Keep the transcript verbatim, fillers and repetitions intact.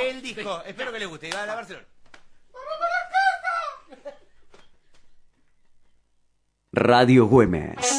el disco. Espero que le guste. Va a la Barcelona. Radio Güemes.